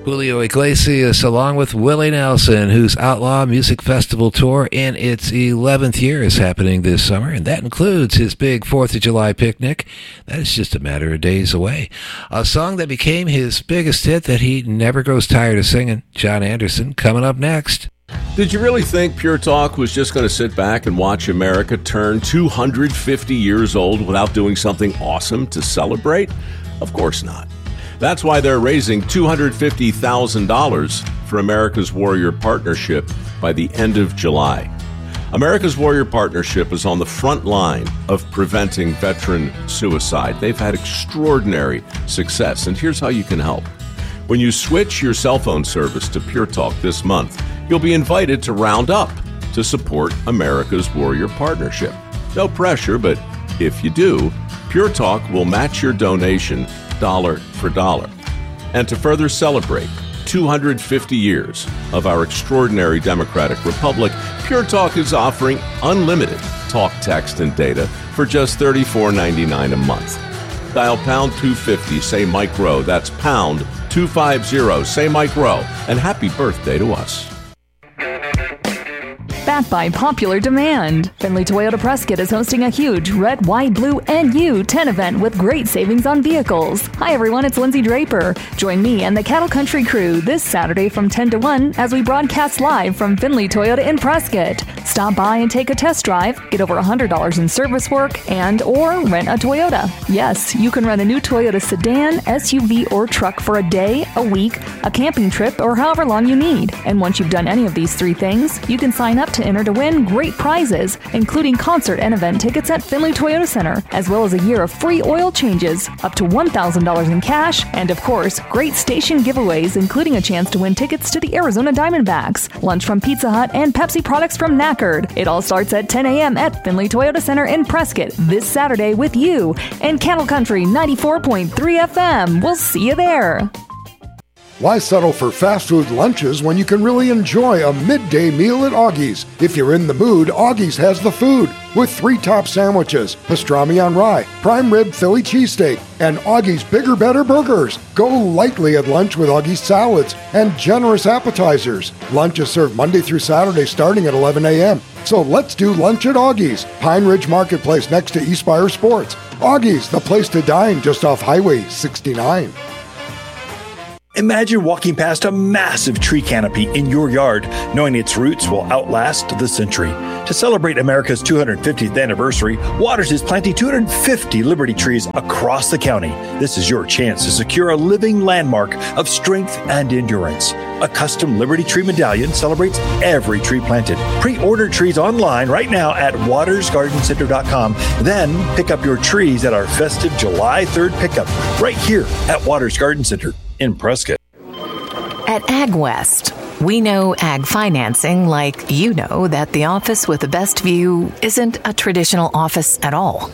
Julio Iglesias, along with Willie Nelson, whose Outlaw Music Festival tour in its 11th year is happening this summer, and that includes his big 4th of July picnic. That is just a matter of days away. A song that became his biggest hit that he never grows tired of singing, John Anderson, coming up next. Did you really think Pure Talk was just going to sit back and watch America turn 250 years old without doing something awesome to celebrate? Of course not. That's why they're raising $250,000 for America's Warrior Partnership by the end of July. America's Warrior Partnership is on the front line of preventing veteran suicide. They've had extraordinary success, and here's how you can help. When you switch your cell phone service to Pure Talk this month, you'll be invited to round up to support America's Warrior Partnership. No pressure, but if you do, Pure Talk will match your donation dollar for dollar. And to further celebrate 250 years of our extraordinary democratic republic, Pure Talk is offering unlimited talk, text, and data for just $34.99 a month. Dial pound 250, say Mike Rowe. That's pound 250, say Mike Rowe. And happy birthday to us. Backed by popular demand, Findlay Toyota Prescott is hosting a huge red, white, blue, and U10 event with great savings on vehicles. Hi everyone, it's Lindsay Draper. Join me and the Cattle Country crew this Saturday from 10 to 1 as we broadcast live from Findlay Toyota in Prescott. Stop by and take a test drive, get over $100 in service work, or rent a Toyota. Yes, you can rent a new Toyota sedan, SUV, or truck for a day, a week, a camping trip, or however long you need. And once you've done any of these 3 things, you can sign up to enter to win great prizes, including concert and event tickets at Findlay Toyota Center, as well as a year of free oil changes, up to $1,000 in cash, and of course, great station giveaways, including a chance to win tickets to the Arizona Diamondbacks, lunch from Pizza Hut, and Pepsi products from Knackered. It all starts at 10 a.m. at Findlay Toyota Center in Prescott this Saturday with you and Cattle Country 94.3 FM. We'll see you there. Why settle for fast food lunches when you can really enjoy a midday meal at Augie's? If you're in the mood, Augie's has the food with 3 top sandwiches, pastrami on rye, prime rib Philly cheesesteak, and Augie's Bigger Better burgers. Go lightly at lunch with Augie's salads and generous appetizers. Lunch is served Monday through Saturday starting at 11 a.m. So let's do lunch at Augie's, Pine Ridge Marketplace next to Eastspire Sports. Augie's, the place to dine just off Highway 69. Imagine walking past a massive tree canopy in your yard, knowing its roots will outlast the century. To celebrate America's 250th anniversary, Waters is planting 250 Liberty trees across the county. This is your chance to secure a living landmark of strength and endurance. A custom Liberty Tree medallion celebrates every tree planted. Pre-order trees online right now at watersgardencenter.com. Then pick up your trees at our festive July 3rd pickup right here at Waters Garden Center in Prescott. At AgWest, we know ag financing like you know that the office with the best view isn't a traditional office at all.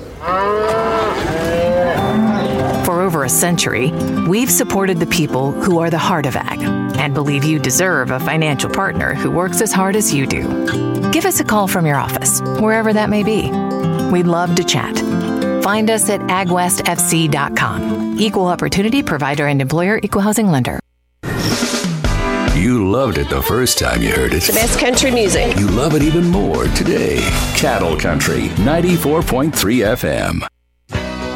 For over a century, we've supported the people who are the heart of ag and believe you deserve a financial partner who works as hard as you do. Give us a call from your office, wherever that may be. We'd love to chat. Find us at agwestfc.com. Equal opportunity provider and employer, equal housing lender. You loved it the first time you heard it. The best country music. You love it even more today. Cattle Country 94.3 FM.